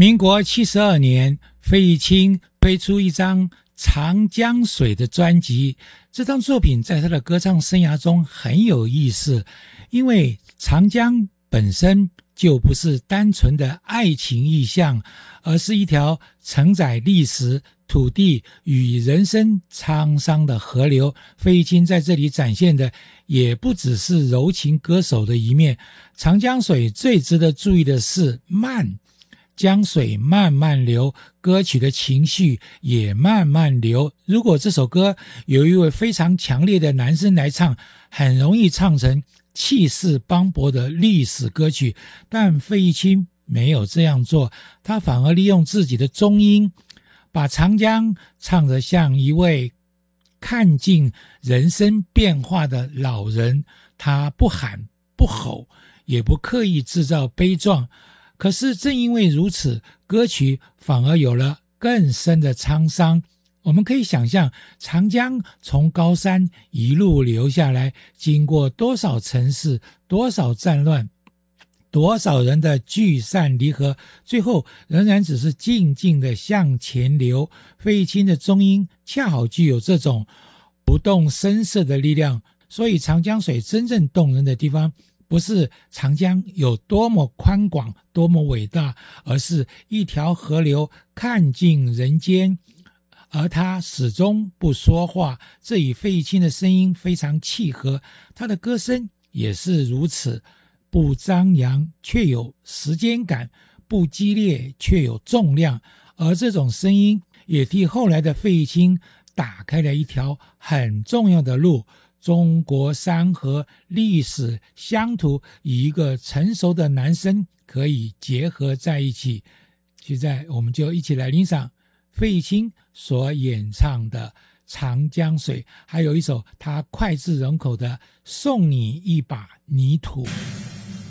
民国72年，费玉清推出一张《长江水》的专辑。这张作品在他的歌唱生涯中很有意思，因为长江本身就不是单纯的爱情意象，而是一条承载历史、土地与人生沧桑的河流。费玉清在这里展现的也不只是柔情歌手的一面。长江水最值得注意的是慢，江水慢慢流，歌曲的情绪也慢慢流。如果这首歌有一位非常强烈的男生来唱，很容易唱成气势磅礴的历史歌曲，但费玉清没有这样做，他反而利用自己的中音，把长江唱得像一位看尽人生变化的老人。他不喊不吼，也不刻意制造悲壮，可是正因为如此，歌曲反而有了更深的沧桑。我们可以想象，长江从高山一路流下来，经过多少城市，多少战乱，多少人的聚散离合，最后仍然只是静静地向前流。费玉清的中音恰好具有这种不动声色的力量，所以长江水真正动人的地方不是长江有多么宽广多么伟大，而是一条河流看尽人间，而他始终不说话，这与费玉清的声音非常契合。他的歌声也是如此，不张扬却有时间感，不激烈却有重量，而这种声音也替后来的费玉清打开了一条很重要的路。中国山河、历史、乡土与一个成熟的男生可以结合在一起。现在我们就一起来欣赏费玉清所演唱的《长江水》，还有一首他脍炙人口的《送你一把泥土》。